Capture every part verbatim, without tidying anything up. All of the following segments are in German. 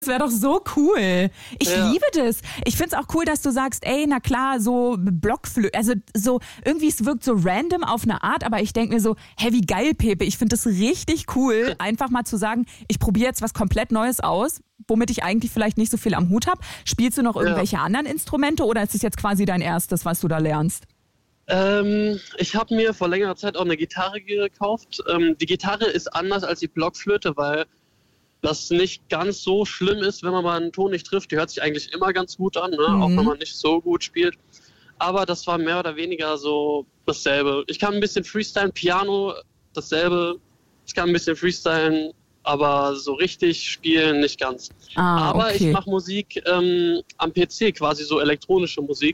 Das wäre doch so cool. Ich Ja. liebe das. Ich finde es auch cool, dass du sagst, ey, na klar, so Blockflöte, also so, irgendwie es wirkt so random auf eine Art, aber ich denke mir so, hey, wie geil, Pepe. Ich finde das richtig cool, einfach mal zu sagen, ich probiere jetzt was komplett Neues aus, womit ich eigentlich vielleicht nicht so viel am Hut habe. Spielst du noch irgendwelche Ja. anderen Instrumente oder ist es jetzt quasi dein erstes, was du da lernst? Ähm, ich habe mir vor längerer Zeit auch eine Gitarre gekauft. Ähm, die Gitarre ist anders als die Blockflöte, weil das nicht ganz so schlimm ist, wenn man mal einen Ton nicht trifft. Die hört sich eigentlich immer ganz gut an, ne? Mhm. Auch wenn man nicht so gut spielt. Aber das war mehr oder weniger so dasselbe. Ich kann ein bisschen freestylen, Piano dasselbe. Ich kann ein bisschen freestylen, aber so richtig spielen nicht ganz. Ah, aber okay. ich mache Musik ähm, am P C, quasi so elektronische Musik.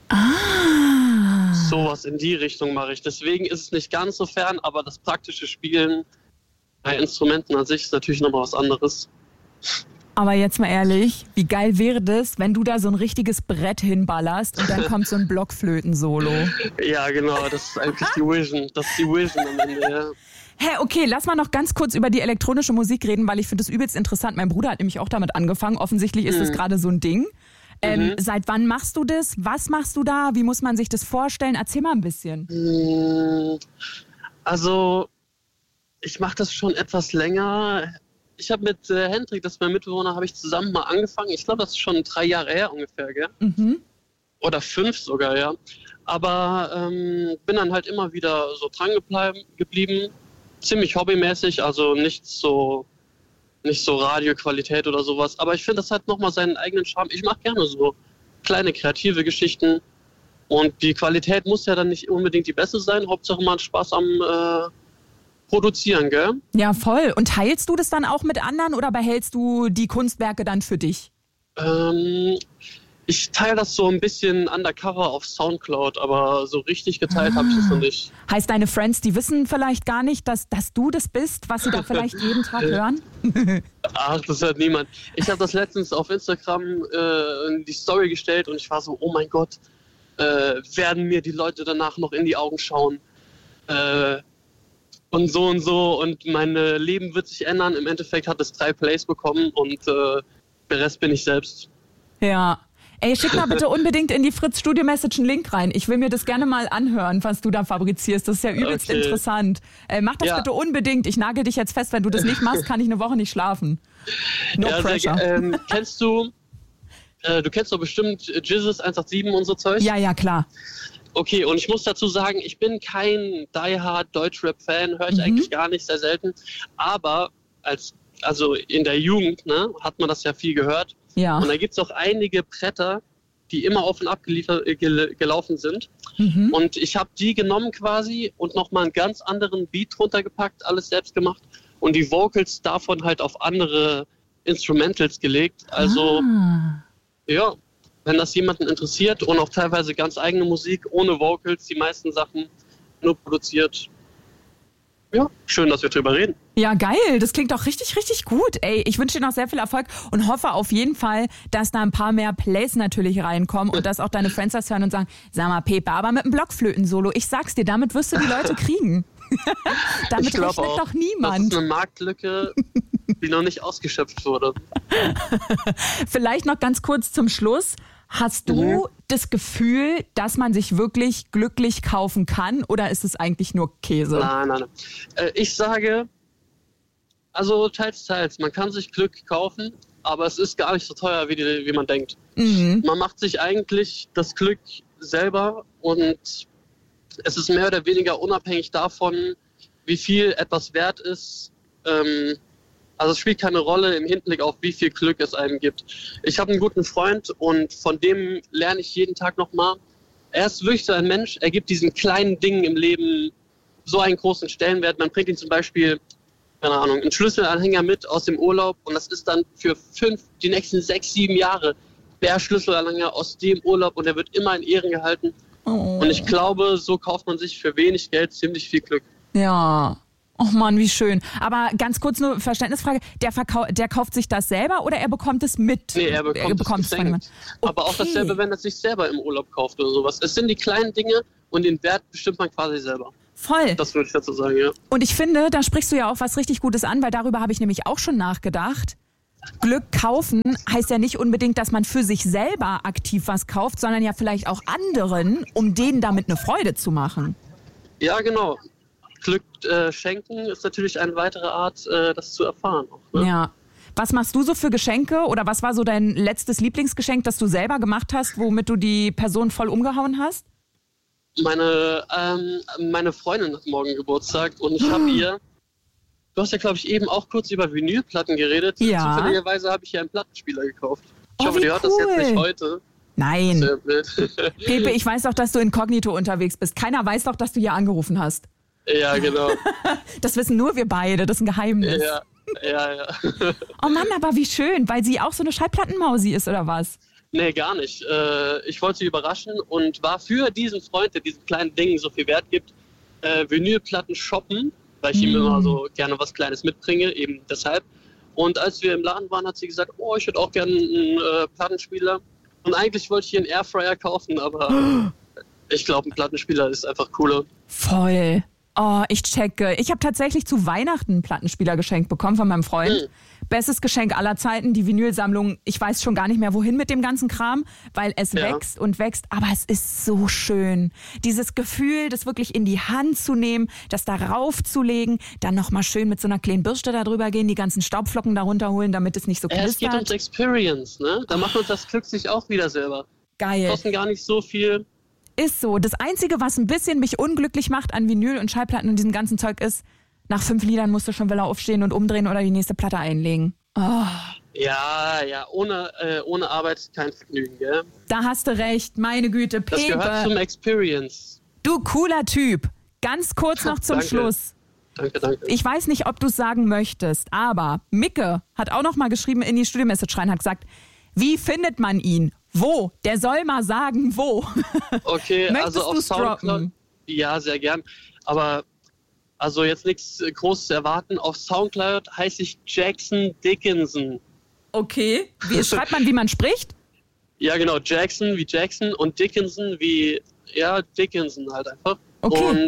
Ah. Sowas in die Richtung mache ich. Deswegen ist es nicht ganz so fern, aber das praktische Spielen bei Instrumenten an sich ist natürlich nochmal was anderes. Aber jetzt mal ehrlich, wie geil wäre das, wenn du da so ein richtiges Brett hinballerst und dann kommt so ein Blockflöten-Solo. Ja, genau, das ist eigentlich die Vision. Das ist die Vision am Ende, ja. Hä, hey, okay, lass mal noch ganz kurz über die elektronische Musik reden, weil ich finde das übelst interessant. Mein Bruder hat nämlich auch damit angefangen. Offensichtlich ist das Mhm. gerade so ein Ding. Ähm, Mhm. Seit wann machst du das? Was machst du da? Wie muss man sich das vorstellen? Erzähl mal ein bisschen. Mm, Also, ich mache das schon etwas länger. Ich habe mit äh, Hendrik, das ist mein Mitbewohner, habe ich zusammen mal angefangen. Ich glaube, das ist schon drei Jahre her ungefähr, gell? Mhm. Oder fünf sogar, ja. Aber ähm, bin dann halt immer wieder so dran gebleiben, geblieben. Ziemlich hobbymäßig, also nicht so, nicht so Radioqualität oder sowas. Aber ich finde, das hat nochmal seinen eigenen Charme. Ich mache gerne so kleine kreative Geschichten. Und die Qualität muss ja dann nicht unbedingt die beste sein. Hauptsache man hat Spaß am äh, Produzieren, gell? Ja, voll. Und teilst du das dann auch mit anderen oder behältst du die Kunstwerke dann für dich? Ähm, ich teile das so ein bisschen undercover auf Soundcloud, aber so richtig geteilt habe ich das noch nicht. Heißt, deine Friends, die wissen vielleicht gar nicht, dass, dass du das bist, was sie da vielleicht jeden Tag hören? Ach, das hört niemand. Ich habe das letztens auf Instagram äh, in die Story gestellt und ich war so, oh mein Gott, äh, werden mir die Leute danach noch in die Augen schauen? Äh, und so und so und mein äh, Leben wird sich ändern. Im Endeffekt hat es drei Plays bekommen und äh, der Rest bin ich selbst. Ja. Ey, schick mal bitte unbedingt in die Fritz Studio Message einen Link rein. Ich will mir das gerne mal anhören, was du da fabrizierst. Das ist ja übelst Okay. interessant. Äh, mach das Ja. bitte unbedingt. Ich nagel dich jetzt fest. Wenn du das nicht machst, kann ich eine Woche nicht schlafen. No Ja, sehr pressure. ge- ähm, kennst du, äh, du kennst doch bestimmt äh, Jizzes eins acht sieben und so Zeug? Ja, ja, klar. Okay, und ich muss dazu sagen, ich bin kein die-hard Deutschrap-Fan, höre ich Mhm. eigentlich gar nicht, sehr selten. Aber als, also in der Jugend, ne, hat man das ja viel gehört. Ja. Und da gibt es auch einige Bretter, die immer auf und ab geliefert, äh, gel- gelaufen sind. Mhm. Und ich habe die genommen quasi und nochmal einen ganz anderen Beat runtergepackt, alles selbst gemacht. Und die Vocals davon halt auf andere Instrumentals gelegt. Also, Ah. ja, wenn das jemanden interessiert und auch teilweise ganz eigene Musik ohne Vocals, die meisten Sachen nur produziert. Ja, schön, dass wir drüber reden. Ja, geil. Das klingt doch richtig, richtig gut. Ey, ich wünsche dir noch sehr viel Erfolg und hoffe auf jeden Fall, dass da ein paar mehr Plays natürlich reinkommen und dass auch deine Friends das hören und sagen, sag mal, Pepe, aber mit einem Blockflöten-Solo, ich sag's dir, damit wirst du die Leute kriegen. Damit Ich glaub rechnet auch, doch Das niemand. ist eine Marktlücke, die noch nicht ausgeschöpft wurde. Vielleicht noch ganz kurz zum Schluss. Hast du Mhm. das Gefühl, dass man sich wirklich glücklich kaufen kann oder ist es eigentlich nur Käse? Nein, nein, nein. Äh, ich sage, also teils, teils. Man kann sich Glück kaufen, aber es ist gar nicht so teuer, wie, die, wie man denkt. Mhm. Man macht sich eigentlich das Glück selber und es ist mehr oder weniger unabhängig davon, wie viel etwas wert ist. Ähm, also es spielt keine Rolle im Hinblick auf, wie viel Glück es einem gibt. Ich habe einen guten Freund und von dem lerne ich jeden Tag nochmal. Er ist wirklich so ein Mensch, er gibt diesen kleinen Dingen im Leben so einen großen Stellenwert. Man bringt ihm zum Beispiel, keine Ahnung, einen Schlüsselanhänger mit aus dem Urlaub und das ist dann für fünf, die nächsten sechs, sieben Jahre der Schlüsselanhänger aus dem Urlaub und er wird immer in Ehren gehalten. Oh. Und ich glaube, so kauft man sich für wenig Geld ziemlich viel Glück. Ja. Oh Mann, wie schön. Aber ganz kurz nur Verständnisfrage, der, verkau- der kauft sich das selber oder er bekommt es mit? Nee, er bekommt, bekommt es es von geschenkt. jemandem. Aber auch Okay. dasselbe, wenn er sich selber im Urlaub kauft oder sowas. Es sind die kleinen Dinge und den Wert bestimmt man quasi selber. Voll. Das würde ich dazu sagen, ja. Und ich finde, da sprichst du ja auch was richtig Gutes an, weil darüber habe ich nämlich auch schon nachgedacht. Glück kaufen heißt ja nicht unbedingt, dass man für sich selber aktiv was kauft, sondern ja vielleicht auch anderen, um denen damit eine Freude zu machen. Ja, genau. Glück äh, schenken ist natürlich eine weitere Art, äh, das zu erfahren. Auch, ne? Ja. Was machst du so für Geschenke oder was war so dein letztes Lieblingsgeschenk, das du selber gemacht hast, womit du die Person voll umgehauen hast? Meine, ähm, meine Freundin hat morgen Geburtstag und ich habe ihr, du hast ja glaube ich eben auch kurz über Vinylplatten geredet. Ja. Zufälligerweise habe ich ihr einen Plattenspieler gekauft. Ich Oh, hoffe, wie die hört das cool. jetzt nicht heute. Nein. Sehr blöd. Pepe, ich weiß doch, dass du inkognito unterwegs bist. Keiner weiß doch, dass du hier angerufen hast. Ja, genau. Das wissen nur wir beide, das ist ein Geheimnis. Ja, ja, ja. Oh Mann, aber wie schön, weil sie auch so eine Schallplattenmausi ist, oder was? Nee, gar nicht. Äh, ich wollte sie überraschen und war für diesen Freund, der diesen kleinen Dingen so viel Wert gibt, äh, Vinylplatten shoppen, weil ich Mm. ihm immer so gerne was Kleines mitbringe, eben deshalb. Und als wir im Laden waren, hat sie gesagt, oh, ich hätte auch gerne einen äh, Plattenspieler. Und eigentlich wollte ich hier einen Airfryer kaufen, aber ich glaube, ein Plattenspieler ist einfach cooler. Voll. Oh, ich checke. Ich habe tatsächlich zu Weihnachten einen Plattenspieler geschenkt bekommen von meinem Freund. Mhm. Bestes Geschenk aller Zeiten, die Vinylsammlung. Ich weiß schon gar nicht mehr, wohin mit dem ganzen Kram, weil es Ja. wächst und wächst. Aber es ist so schön. Dieses Gefühl, das wirklich in die Hand zu nehmen, das da raufzulegen, dann nochmal schön mit so einer kleinen Bürste da drüber gehen, die ganzen Staubflocken da runterholen, damit es nicht so Ja, es geht ums knistert. Experience, ne? Da macht man das Glück sich auch wieder selber. Geil. Kosten gar nicht so viel. Ist so. Das Einzige, was ein bisschen mich unglücklich macht an Vinyl und Schallplatten und diesem ganzen Zeug ist, nach fünf Liedern musst du schon wieder aufstehen und umdrehen oder die nächste Platte einlegen. Oh, Ja, ja, ohne, äh, ohne Arbeit kein Vergnügen, gell? da hast du recht. Meine Güte, Das gehört zum Pepe. Experience. Du cooler Typ. Ganz kurz noch zum Danke. Schluss. Danke, danke. Ich weiß nicht, ob du es sagen möchtest, aber Micke hat auch noch mal geschrieben in die Studio-Message rein, hat gesagt, wie findet man ihn? Wo? Der soll mal sagen, wo. Okay, Möchtest also auf du's Soundcloud. droppen? Ja, sehr gern. Aber also jetzt nichts äh, Großes erwarten. Auf Soundcloud heiße ich Jackson Dickinson. Okay. Wie schreibt man, wie man spricht? Ja, genau, Jackson wie Jackson und Dickinson wie, ja, Dickinson halt einfach. Okay. Und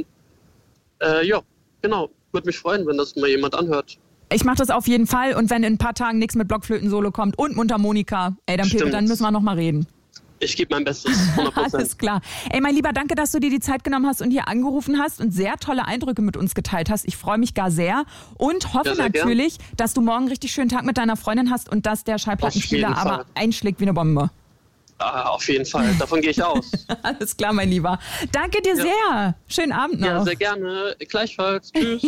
äh, ja, genau. Würde mich freuen, wenn das mal jemand anhört. Ich mache das auf jeden Fall und wenn in ein paar Tagen nichts mit Blockflöten-Solo kommt und Mundharmonika, ey, dann Pepe, Stimmt. dann müssen wir noch mal reden. Ich gebe mein Bestes, hundert Prozent. Alles klar. Ey, mein Lieber, danke, dass du dir die Zeit genommen hast und hier angerufen hast und sehr tolle Eindrücke mit uns geteilt hast. Ich freue mich gar sehr und hoffe Ja, sehr gern. natürlich, dass du morgen einen richtig schönen Tag mit deiner Freundin hast und dass der Schallplattenspieler Auf jeden aber Fall. einschlägt wie eine Bombe. Ah, auf jeden Fall, davon gehe ich aus. Alles klar, mein Lieber. Danke dir Ja. sehr. Schönen Abend noch. Ja, sehr gerne. Gleichfalls. Tschüss.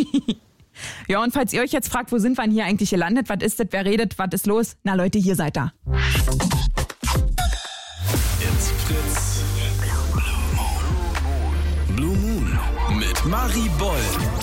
Ja, und falls ihr euch jetzt fragt, wo sind wir denn hier eigentlich gelandet? Was ist das? Wer redet? Was ist los? Na Leute, hier seid ihr. It's Fritz. Blue Moon mit Marie Boll.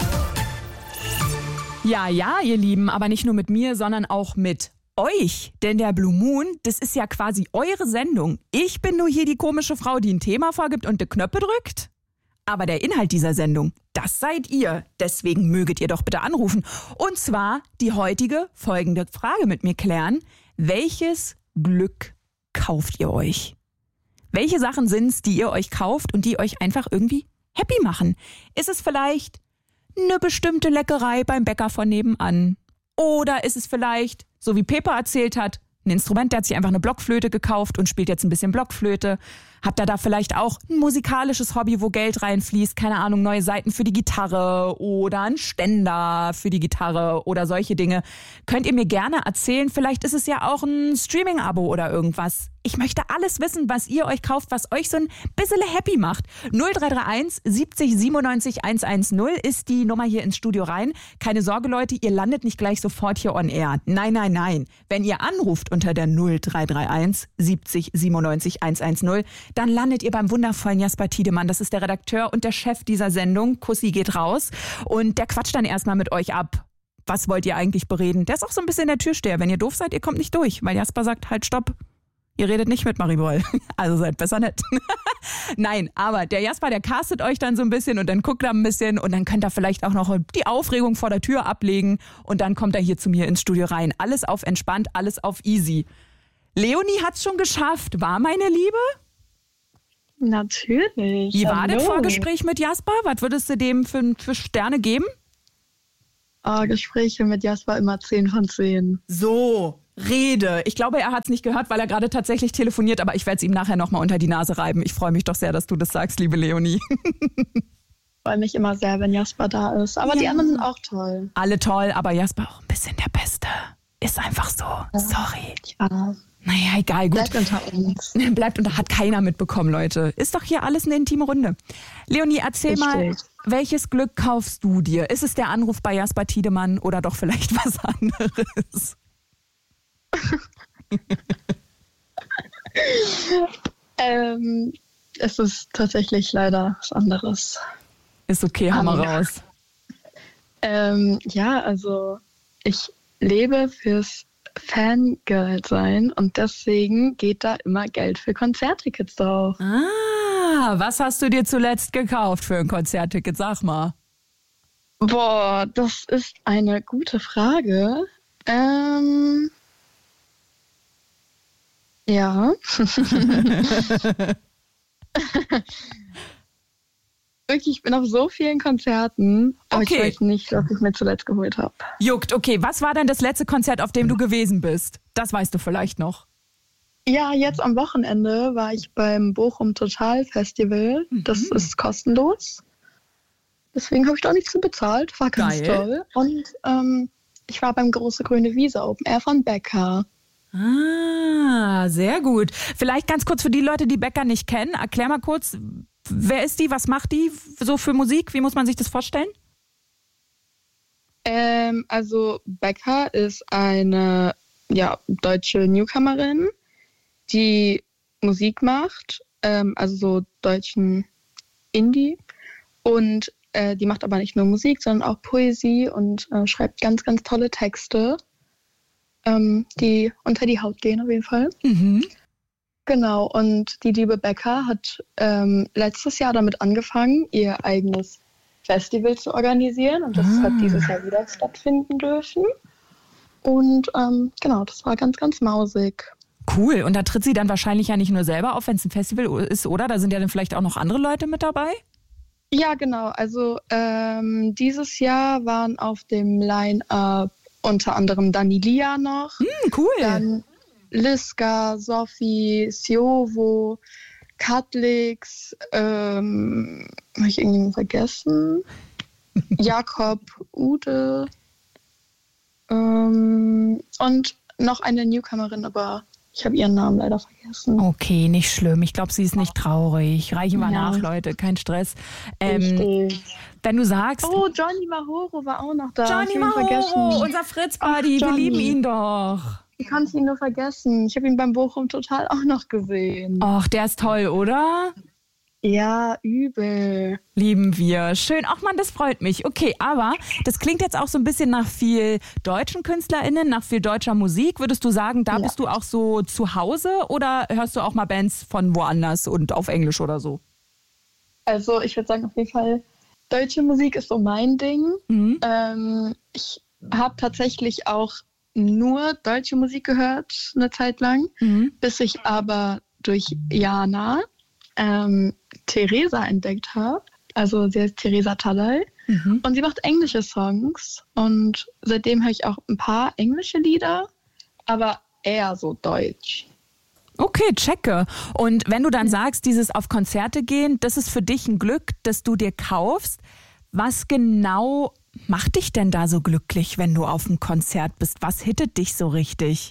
Ja, ja, ihr Lieben, aber nicht nur mit mir, sondern auch mit euch. Denn der Blue Moon, das ist ja quasi eure Sendung. Ich bin nur hier die komische Frau, die ein Thema vorgibt und die Knöpfe drückt. Aber der Inhalt dieser Sendung, das seid ihr. Deswegen möget ihr doch bitte anrufen. Und zwar die heutige folgende Frage mit mir klären. Welches Glück kauft ihr euch? Welche Sachen sind's, die ihr euch kauft und die euch einfach irgendwie happy machen? Ist es vielleicht eine bestimmte Leckerei beim Bäcker von nebenan? Oder ist es vielleicht, so wie Pepe erzählt hat, ein Instrument, der hat sich einfach eine Blockflöte gekauft und spielt jetzt ein bisschen Blockflöte. Habt ihr da vielleicht auch ein musikalisches Hobby, wo Geld reinfließt? Keine Ahnung, neue Saiten für die Gitarre oder ein Ständer für die Gitarre oder solche Dinge. Könnt ihr mir gerne erzählen. Vielleicht ist es ja auch ein Streaming-Abo oder irgendwas. Ich möchte alles wissen, was ihr euch kauft, was euch so ein bisschen happy macht. null drei drei eins siebzig siebenundneunzig hundertzehn ist die Nummer hier ins Studio rein. Keine Sorge, Leute, ihr landet nicht gleich sofort hier on air. Nein, nein, nein. Wenn ihr anruft unter der null drei drei eins siebzig siebenundneunzig hundertzehn, dann landet ihr beim wundervollen Jasper Tiedemann. Das ist der Redakteur und der Chef dieser Sendung. Kussi geht raus und der quatscht dann erstmal mit euch ab. Was wollt ihr eigentlich bereden? Der ist auch so ein bisschen der Türsteher. Wenn ihr doof seid, ihr kommt nicht durch, weil Jasper sagt, halt, stopp. Ihr redet nicht mit Marie Boll. Also seid besser nett. Nein, aber der Jasper, der castet euch dann so ein bisschen und dann guckt er ein bisschen und dann könnt ihr vielleicht auch noch die Aufregung vor der Tür ablegen und dann kommt er hier zu mir ins Studio rein. Alles auf entspannt, alles auf easy. Leonie hat's schon geschafft. War meine Liebe? Natürlich. Wie war Hallo. das Vorgespräch mit Jasper? Was würdest du dem für, für Sterne geben? Oh, Gespräche mit Jasper immer zehn von zehn. So, rede. Ich glaube, er hat es nicht gehört, weil er gerade tatsächlich telefoniert, aber ich werde es ihm nachher nochmal unter die Nase reiben. Ich freue mich doch sehr, dass du das sagst, liebe Leonie. Ich freue mich immer sehr, wenn Jasper da ist. Aber ja. Die anderen sind auch toll. Alle toll, aber Jasper auch ein bisschen der Beste. Ist einfach so. Ja. Sorry. Ja. Naja, egal, gut. Bleibt unter uns. Bleibt unter, hat keiner mitbekommen, Leute. Ist doch hier alles eine intime Runde. Leonie, erzähl Das mal, stimmt. welches Glück kaufst du dir? Ist es der Anruf bei Jasper Tiedemann oder doch vielleicht was anderes? ähm, es ist tatsächlich leider was anderes. Ist okay, hau mal raus. Ähm, ja, also ich lebe fürs Fangirl sein und deswegen geht da immer Geld für Konzerttickets drauf. Ah, was hast du dir zuletzt gekauft für ein Konzertticket? Sag mal. Boah, das ist eine gute Frage. Ähm, ja. Wirklich, ich bin auf so vielen Konzerten, aber Okay. ich weiß nicht, was ich mir zuletzt geholt habe. Juckt, okay. Was war denn das letzte Konzert, auf dem du gewesen bist? Das weißt du vielleicht noch. Ja, jetzt am Wochenende war ich beim Bochum Total Festival. Das Mhm. ist kostenlos. Deswegen habe ich da nichts zu bezahlt. War ganz Geil. toll. Und ähm, ich war beim Große Grüne Wiese Open Air von Becker. Ah, sehr gut. Vielleicht ganz kurz für die Leute, die Becker nicht kennen. Erklär mal kurz, wer ist die? Was macht die so für Musik? Wie muss man sich das vorstellen? Ähm, also Becker ist eine ja, deutsche Newcomerin, die Musik macht, ähm, also so deutschen Indie. Und äh, die macht aber nicht nur Musik, sondern auch Poesie und äh, schreibt ganz, ganz tolle Texte, ähm, die unter die Haut gehen auf jeden Fall. Mhm. Genau, und die liebe Becker hat ähm, letztes Jahr damit angefangen, ihr eigenes Festival zu organisieren. Und das Ah. hat dieses Jahr wieder stattfinden dürfen. Und ähm, genau, das war ganz, ganz mausig. Cool. Und da tritt sie dann wahrscheinlich ja nicht nur selber auf, wenn es ein Festival ist, oder? Da sind ja dann vielleicht auch noch andere Leute mit dabei? Ja, genau. Also ähm, dieses Jahr waren auf dem Line-Up unter anderem Danilia noch, Hm, cool. dann Liska, Sophie, Siovo, Katlix, ähm, habe ich irgendjemanden vergessen? Jakob, Ude ähm, und noch eine Newcomerin, aber ich habe ihren Namen leider vergessen. Okay, nicht schlimm. Ich glaube, sie ist nicht traurig. Reichen wir Ja. nach, Leute. Kein Stress. Ähm, Richtig. wenn du sagst, Oh, Johnny Mahoro war auch noch da. Johnny Ich hab ihn Mahoro, vergessen. unser Fritz-Buddy, Ach, wir Johnny. lieben ihn doch. Ich konnte ihn nur vergessen. Ich habe ihn beim Bochum Total auch noch gesehen. Och, der ist toll, oder? Ja, übel. Lieben wir. Schön. Ach man, das freut mich. Okay, aber das klingt jetzt auch so ein bisschen nach viel deutschen KünstlerInnen, nach viel deutscher Musik. Würdest du sagen, da Ja. bist du auch so zu Hause oder hörst du auch mal Bands von woanders und auf Englisch oder so? Also ich würde sagen, auf jeden Fall, deutsche Musik ist so mein Ding. Mhm. Ähm, ich habe tatsächlich auch nur deutsche Musik gehört eine Zeit lang, Mhm. bis ich aber durch Jana ähm, Theresa entdeckt habe. Also sie heißt Theresa Talley Mhm. und sie macht englische Songs und seitdem höre ich auch ein paar englische Lieder, aber eher so deutsch. Okay, checke. Und wenn du dann sagst, dieses auf Konzerte gehen, das ist für dich ein Glück, das du dir kaufst. Was genau macht dich denn da so glücklich, wenn du auf einem Konzert bist? Was hittet dich so richtig?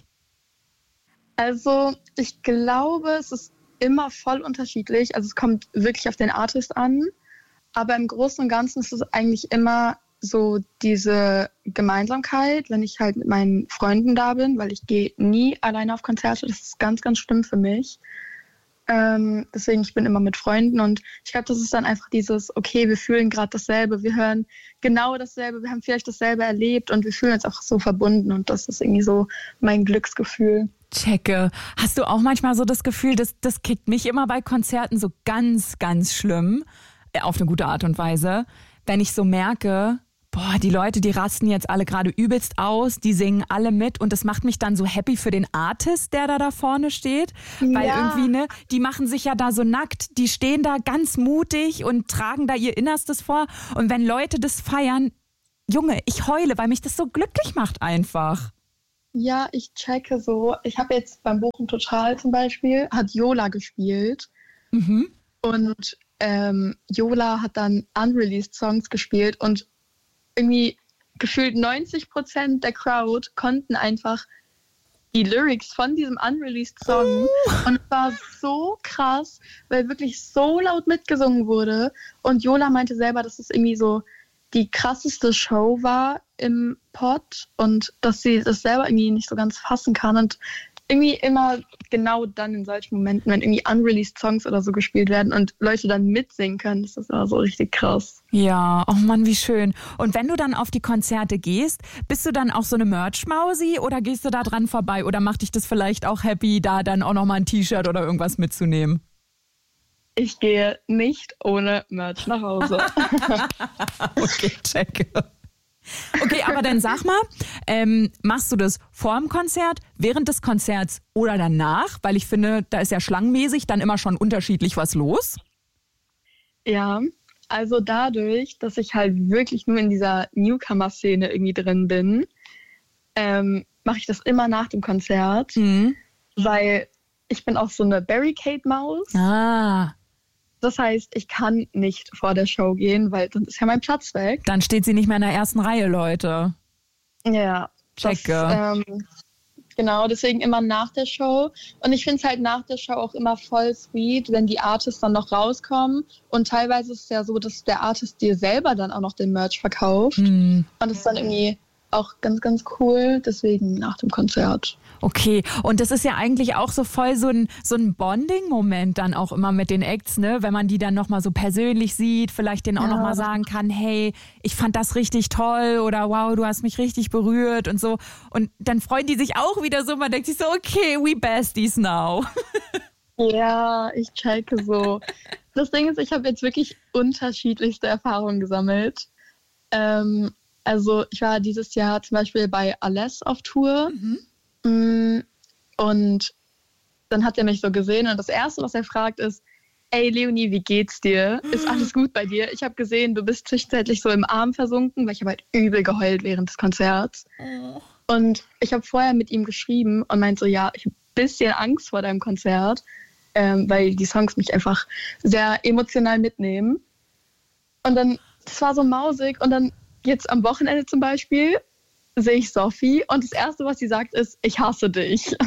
Also ich glaube, es ist immer voll unterschiedlich. Also es kommt wirklich auf den Artist an. Aber im Großen und Ganzen ist es eigentlich immer so diese Gemeinsamkeit, wenn ich halt mit meinen Freunden da bin, weil ich gehe nie alleine auf Konzerte. Das ist ganz, ganz schlimm für mich. Ähm, deswegen, ich bin immer mit Freunden und ich glaube, das ist dann einfach dieses, okay, wir fühlen gerade dasselbe, wir hören genau dasselbe, wir haben vielleicht dasselbe erlebt und wir fühlen uns auch so verbunden und das ist irgendwie so mein Glücksgefühl. Checke. Hast du auch manchmal so das Gefühl, dass das kickt mich immer bei Konzerten so ganz, ganz schlimm, äh, auf eine gute Art und Weise, wenn ich so merke, boah, die Leute, die rasten jetzt alle gerade übelst aus, die singen alle mit und das macht mich dann so happy für den Artist, der da da vorne steht, weil Ja. irgendwie, ne, die machen sich ja da so nackt, die stehen da ganz mutig und tragen da ihr Innerstes vor und wenn Leute das feiern, Junge, ich heule, weil mich das so glücklich macht einfach. Ja, ich checke so. Ich habe jetzt beim Bochum Total zum Beispiel, hat Yola gespielt. Mhm. Und ähm, Yola hat dann unreleased Songs gespielt und irgendwie gefühlt neunzig Prozent der Crowd konnten einfach die Lyrics von diesem unreleased Song. Und es war so krass, weil wirklich so laut mitgesungen wurde. Und Yola meinte selber, dass es irgendwie so die krasseste Show war im Pod und dass sie das selber irgendwie nicht so ganz fassen kann. Und irgendwie immer genau dann in solchen Momenten, wenn irgendwie unreleased Songs oder so gespielt werden und Leute dann mitsingen können, ist das immer so richtig krass. Ja, oh Mann, wie schön. Und wenn du dann auf die Konzerte gehst, bist du dann auch so eine Merch-Mausi oder gehst du da dran vorbei oder macht dich das vielleicht auch happy, da dann auch nochmal ein T-Shirt oder irgendwas mitzunehmen? Ich gehe nicht ohne Merch nach Hause. Okay, check. Okay, aber dann sag mal, ähm, machst du das vor dem Konzert, während des Konzerts oder danach? Weil ich finde, da ist ja schlangenmäßig dann immer schon unterschiedlich was los. Ja, also dadurch, dass ich halt wirklich nur in dieser Newcomer-Szene irgendwie drin bin, ähm, mache ich das immer nach dem Konzert, Mhm. weil ich bin auch so eine Barricade-Maus. Ah, Das heißt, ich kann nicht vor der Show gehen, weil sonst ist ja mein Platz weg. dann steht sie nicht mehr in der ersten Reihe, Leute. Ja, das, Checke. ähm, genau, deswegen immer nach der Show. Und ich finde es halt nach der Show auch immer voll sweet, wenn die Artists dann noch rauskommen. Und teilweise ist es ja so, dass der Artist dir selber dann auch noch den Merch verkauft. Hm. Und das ist dann irgendwie auch ganz, ganz cool. Deswegen nach dem Konzert. Okay, und das ist ja eigentlich auch so voll so ein, so ein Bonding-Moment dann auch immer mit den Acts, ne? Wenn man die dann nochmal so persönlich sieht, vielleicht denen auch Ja. nochmal sagen kann, hey, ich fand das richtig toll oder wow, du hast mich richtig berührt und so. Und dann freuen die sich auch wieder so, man denkt sich so, okay, we besties now. Ja, ich checke so. Das Ding ist, ich habe jetzt wirklich unterschiedlichste Erfahrungen gesammelt. Ähm, also ich war dieses Jahr zum Beispiel bei Aless auf Tour. Mm, Und dann hat er mich so gesehen und das Erste, was er fragt, ist, ey Leonie, wie geht's dir? Ist alles gut bei dir? Ich habe gesehen, du bist zwischenzeitlich so im Arm versunken, weil ich habe halt übel geheult während des Konzerts. Und ich habe vorher mit ihm geschrieben und meinte so, ja, ich habe ein bisschen Angst vor deinem Konzert, ähm, weil die Songs mich einfach sehr emotional mitnehmen. Und dann, das war so mausig und dann jetzt am Wochenende zum Beispiel sehe ich Sophie und das Erste, was sie sagt, ist, ich hasse dich.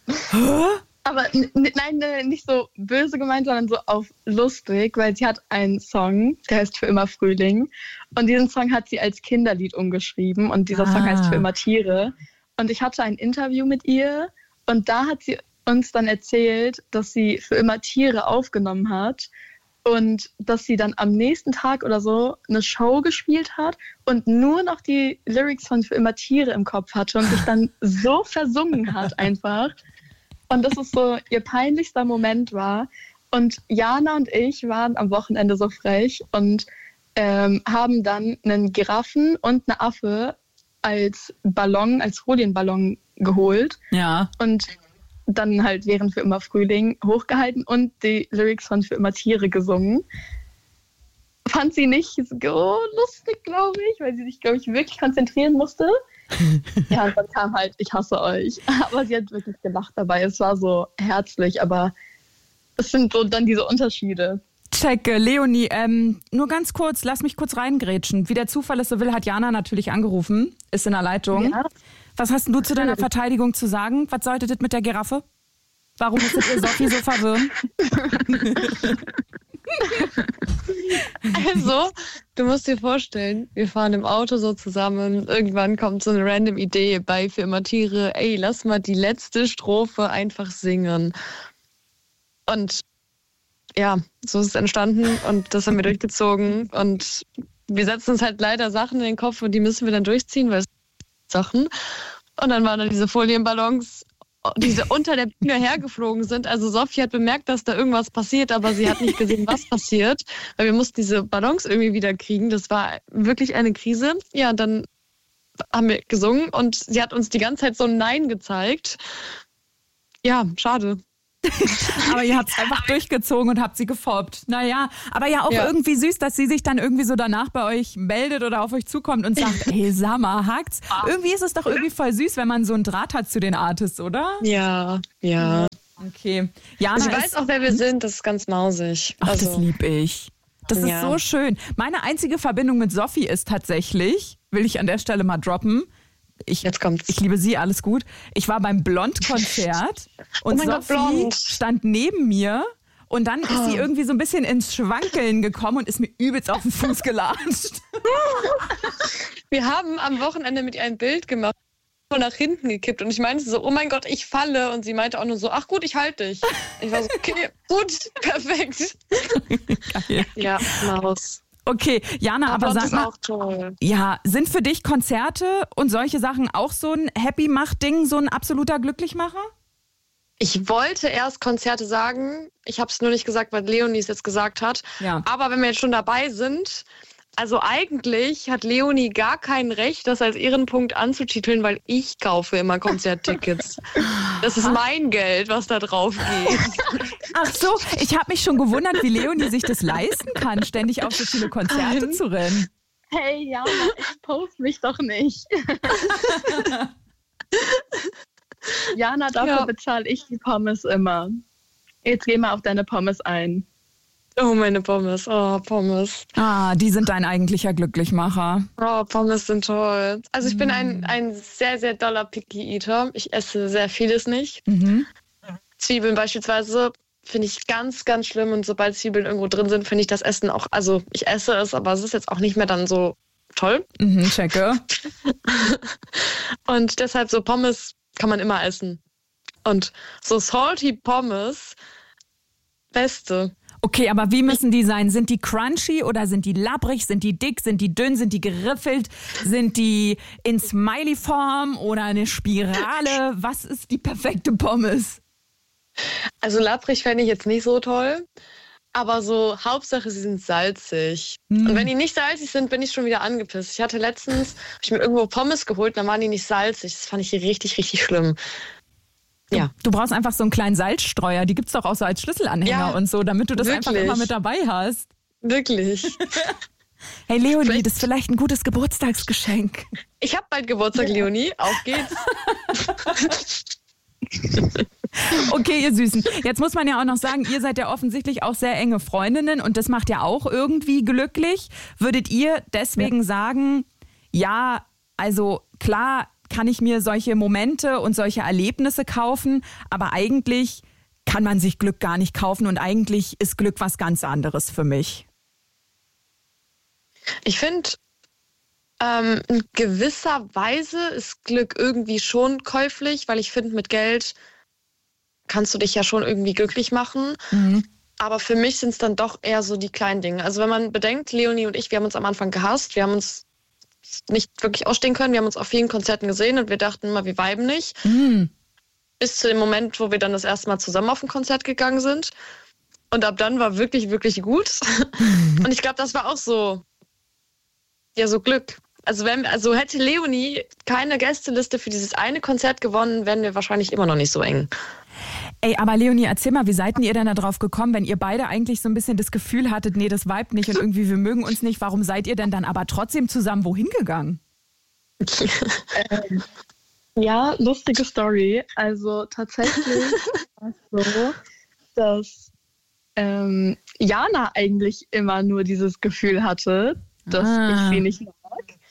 Aber n- n- nein, nein, nicht so böse gemeint, sondern so auf lustig, weil sie hat einen Song, der heißt Für immer Frühling. Und diesen Song hat sie als Kinderlied umgeschrieben und dieser Song Ah. heißt Für immer Tiere. Und ich hatte ein Interview mit ihr und da hat sie uns dann erzählt, dass sie Für immer Tiere aufgenommen hat und dass sie dann am nächsten Tag oder so eine Show gespielt hat und nur noch die Lyrics von Für immer Tiere im Kopf hatte und sich dann so versungen hat einfach. Und das ist so ihr peinlichster Moment war. Und Jana und ich waren am Wochenende so frech und ähm, haben dann einen Giraffen und eine Affe als Ballon, als Folienballon geholt Ja. und dann halt während Für immer Frühling hochgehalten und die Lyrics von Für immer Tiere gesungen. Fand sie nicht so lustig, glaube ich, weil sie sich, glaube ich, wirklich konzentrieren musste. Ja, und dann kam halt, ich hasse euch. Aber sie hat wirklich gelacht dabei. Es war so herzlich, aber es sind so dann diese Unterschiede. Checke, Leonie, ähm, nur ganz kurz, lass mich kurz reingrätschen. Wie der Zufall es so will, hat Jana natürlich angerufen, ist in der Leitung. Ja. Was hast denn du zu deiner Verteidigung zu sagen? Was sollte das mit der Giraffe? Warum musstet ihr Sophie so verwirren? Also, du musst dir vorstellen, wir fahren im Auto so zusammen. Irgendwann kommt so eine random Idee bei Für immer Tiere. Ey, lass mal die letzte Strophe einfach singen. Und ja, so ist es entstanden und das haben wir durchgezogen. Und wir setzen uns halt leider Sachen in den Kopf und die müssen wir dann durchziehen, weil es Sachen. Und dann waren da diese Folienballons, die so unter der Bühne hergeflogen sind. Also Sophie hat bemerkt, dass da irgendwas passiert, aber sie hat nicht gesehen, was passiert, weil wir mussten diese Ballons irgendwie wieder kriegen. Das war wirklich eine Krise. Ja, dann haben wir gesungen und sie hat uns die ganze Zeit so ein Nein gezeigt. Ja, schade. Aber ihr habt es einfach durchgezogen und habt sie gefoppt. Naja, aber ja auch ja. irgendwie süß, dass sie sich dann irgendwie so danach bei euch meldet oder auf euch zukommt und sagt, hey, sag mal, hackt's? Irgendwie ist es doch irgendwie voll süß, wenn man so einen Draht hat zu den Artists, oder? Ja, ja. Okay. Jana ich weiß auch, wer wir sind, das ist ganz mausig. Ach, also. das lieb ich. Das ja. ist so schön. Meine einzige Verbindung mit Sophie ist tatsächlich, will ich an der Stelle mal droppen, Ich, Jetzt kommt's. Ich liebe sie, alles gut. Ich war beim Blond-Konzert und oh Sophie Gott, Blond. stand neben mir und dann ist sie irgendwie so ein bisschen ins Schwankeln gekommen und ist mir übelst auf den Fuß gelatscht. Wir haben am Wochenende mit ihr ein Bild gemacht und nach hinten gekippt und ich meinte so, oh mein Gott, ich falle und sie meinte auch nur so, ach gut, ich halte dich. Ich war so, okay, gut, perfekt. Geil. Ja, Maus. Okay, Jana, aber, aber sag mal, auch toll. Ja, sind für dich Konzerte und solche Sachen auch so ein Happy-Mach-Ding, so ein absoluter Glücklichmacher? Ich wollte erst Konzerte sagen, ich habe es nur nicht gesagt, weil Leonie es jetzt gesagt hat. Ja. Aber wenn wir jetzt schon dabei sind, also eigentlich hat Leonie gar kein Recht, das als Ehrenpunkt anzutiteln, weil ich kaufe immer Konzerttickets. Das ist mein Geld, was da drauf geht. Ach so, ich habe mich schon gewundert, wie Leonie sich das leisten kann, ständig auf so viele Konzerte zu rennen. Hey, Jana, ich post mich doch nicht. Jana, dafür ja. bezahle ich die Pommes immer. Jetzt geh mal auf deine Pommes ein. Oh, meine Pommes. Oh, Pommes. Ah, die sind dein eigentlicher Glücklichmacher. Oh, Pommes sind toll. Also ich mm. bin ein, ein sehr, sehr doller Picky Eater. Ich esse sehr vieles nicht. Mhm. Zwiebeln beispielsweise finde ich ganz, ganz schlimm. Und sobald Zwiebeln irgendwo drin sind, finde ich das Essen auch, also ich esse es, aber es ist jetzt auch nicht mehr dann so toll. Mhm, checke. Und deshalb so Pommes kann man immer essen. Und so salty Pommes, beste. Okay, aber wie müssen die sein? Sind die crunchy oder sind die labbrig? Sind die dick? Sind die dünn? Sind die geriffelt? Sind die in Smiley-Form oder eine Spirale? Was ist die perfekte Pommes? Also labbrig fände ich jetzt nicht so toll. Aber so, Hauptsache, sie sind salzig. Mm. Und wenn die nicht salzig sind, bin ich schon wieder angepisst. Ich hatte letztens, hab ich mir irgendwo Pommes geholt, dann waren die nicht salzig. Das fand ich richtig, richtig schlimm. Ja. Du brauchst einfach so einen kleinen Salzstreuer, die gibt's doch auch so als Schlüsselanhänger ja, und so, damit du das wirklich? einfach immer mit dabei hast. Wirklich. Hey Leonie, vielleicht. Das ist vielleicht ein gutes Geburtstagsgeschenk. Ich habe bald Geburtstag, ja. Leonie. Auf geht's. Okay, ihr Süßen. Jetzt muss man ja auch noch sagen, ihr seid ja offensichtlich auch sehr enge Freundinnen und das macht ja auch irgendwie glücklich. Würdet ihr deswegen ja. sagen, ja, also klar, kann ich mir solche Momente und solche Erlebnisse kaufen, aber eigentlich kann man sich Glück gar nicht kaufen und eigentlich ist Glück was ganz anderes für mich. Ich finde, ähm, in gewisser Weise ist Glück irgendwie schon käuflich, weil ich finde, mit Geld kannst du dich ja schon irgendwie glücklich machen. Mhm. Aber für mich sind es dann doch eher so die kleinen Dinge. Also wenn man bedenkt, Leonie und ich, wir haben uns am Anfang gehasst, wir haben uns nicht wirklich ausstehen können. Wir haben uns auf vielen Konzerten gesehen und wir dachten immer, wir viben nicht. Mm. Bis zu dem Moment, wo wir dann das erste Mal zusammen auf ein Konzert gegangen sind. Und ab dann war wirklich, wirklich gut. Und ich glaube, das war auch so, ja, so Glück. Also, wenn, also hätte Leonie keine Gästeliste für dieses eine Konzert gewonnen, wären wir wahrscheinlich immer noch nicht so eng. Ey, aber Leonie, erzähl mal, wie seid ihr denn da drauf gekommen, wenn ihr beide eigentlich so ein bisschen das Gefühl hattet, nee, das vibet nicht und irgendwie wir mögen uns nicht, warum seid ihr denn dann aber trotzdem zusammen wohin gegangen? ähm, ja, lustige Story. Also tatsächlich war es so, dass ähm, Jana eigentlich immer nur dieses Gefühl hatte, dass ah. ich sie nicht mag.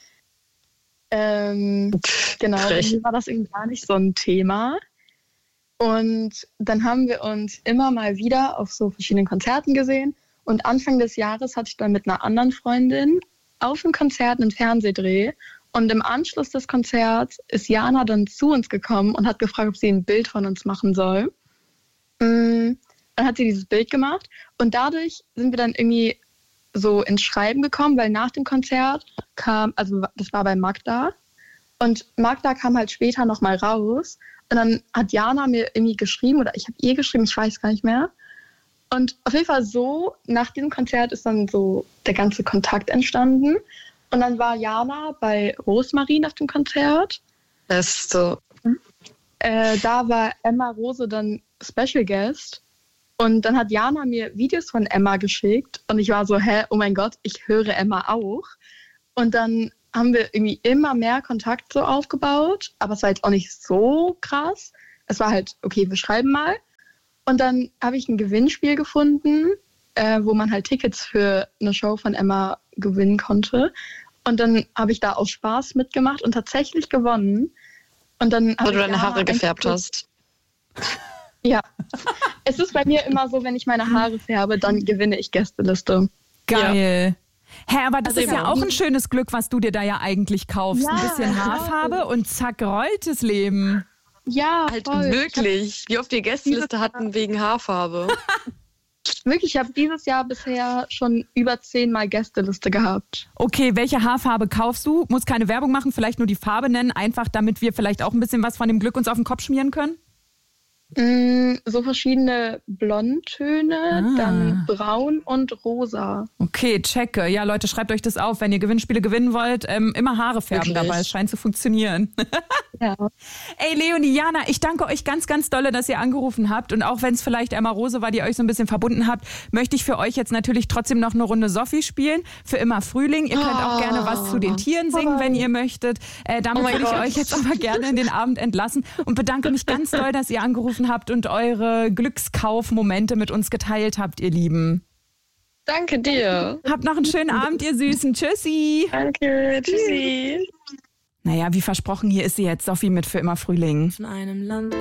Ähm, genau, bei mir war das irgendwie gar nicht so ein Thema. Und dann haben wir uns immer mal wieder auf so verschiedenen Konzerten gesehen. Und Anfang des Jahres hatte ich dann mit einer anderen Freundin auf einem Konzert einen Fernsehdreh. Und im Anschluss des Konzerts ist Jana dann zu uns gekommen und hat gefragt, ob sie ein Bild von uns machen soll. Dann hat sie dieses Bild gemacht. Und dadurch sind wir dann irgendwie so ins Schreiben gekommen, weil nach dem Konzert kam, also das war bei Magda. Und Magda kam halt später nochmal raus. Und dann hat Jana mir irgendwie geschrieben, oder ich habe ihr geschrieben, ich weiß gar nicht mehr. Und auf jeden Fall so, nach diesem Konzert ist dann so der ganze Kontakt entstanden. Und dann war Jana bei Rosmarin auf dem Konzert. Das ist so. Äh, da war Emma Rose dann Special Guest. Und dann hat Jana mir Videos von Emma geschickt und ich war so, hä, oh mein Gott, ich höre Emma auch. Und dann haben wir irgendwie immer mehr Kontakt so aufgebaut, aber es war jetzt auch nicht so krass. Es war halt, okay, wir schreiben mal. Und dann habe ich ein Gewinnspiel gefunden, äh, wo man halt Tickets für eine Show von Emma gewinnen konnte. Und dann habe ich da aus Spaß mitgemacht und tatsächlich gewonnen. Und dann Weil du deine Haare gefärbt hast. Ja. Es ist bei mir immer so, wenn ich meine Haare färbe, dann gewinne ich Gästeliste. Geil. Hä, aber das Also ist ja genau. auch ein schönes Glück, was du dir da ja eigentlich kaufst. Ja, ein bisschen Haarfarbe und zack, rollt das Leben. Ja, Halt voll. wirklich. Wie oft wir Gästeliste hatten wegen Haarfarbe. Wirklich, ich habe dieses Jahr bisher schon über zehnmal Gästeliste gehabt. Okay, welche Haarfarbe kaufst du? Muss keine Werbung machen, vielleicht nur die Farbe nennen, einfach damit wir vielleicht auch ein bisschen was von dem Glück uns auf den Kopf schmieren können? Mm, so verschiedene Blondtöne, Ah. dann braun und rosa. Okay, checke. Ja, Leute, schreibt euch das auf, wenn ihr Gewinnspiele gewinnen wollt. Ähm, immer Haare färben Wirklich? dabei, es scheint zu funktionieren. Ja. Ey, Leonie, Jana, ich danke euch ganz, ganz dolle, dass ihr angerufen habt. Und auch wenn es vielleicht Emma Rose war, die euch so ein bisschen verbunden habt, möchte ich für euch jetzt natürlich trotzdem noch eine Runde Sophie spielen. Für immer Frühling. Ihr könnt auch gerne was zu den Tieren singen, wenn ihr möchtet. Äh, damit Oh mein würde ich Gott. euch jetzt aber gerne in den Abend entlassen und bedanke mich ganz doll, dass ihr angerufen habt und eure Glückskaufmomente mit uns geteilt habt, ihr Lieben. Danke dir. Habt noch einen schönen Abend, ihr Süßen. Tschüssi. Danke. Tschüssi. Naja, wie versprochen, hier ist sie jetzt, Sophie mit Für immer Frühling. Von einem Land